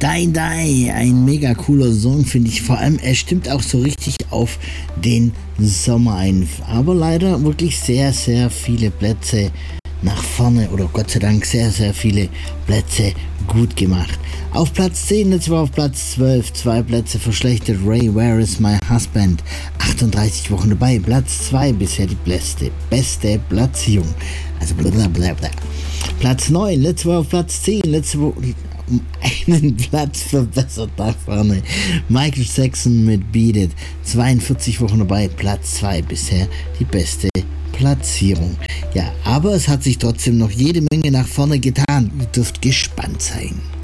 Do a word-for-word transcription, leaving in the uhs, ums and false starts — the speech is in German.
Die Die, ein mega cooler Song, finde ich. Vor allem, er stimmt auch so richtig auf den Sommer ein. Aber leider wirklich sehr, sehr viele Plätze nach vorne oder Gott sei Dank sehr, sehr viele Plätze gut gemacht. Auf Platz zehn, jetzt war auf Platz zwölf, zwei Plätze verschlechtert. Ray, Where is my husband? achtunddreißig Wochen dabei. Platz zwei, bisher die beste, beste Platzierung. Also blablabla. Platz neun, letzte Woche auf Platz zehn, letzte Woche um einen Platz verbessert da vorne. Michael Jackson mit Beat It, zweiundvierzig Wochen dabei, Platz zwei, bisher die beste Platzierung. Ja, aber es hat sich trotzdem noch jede Menge nach vorne getan. Ihr dürft gespannt sein.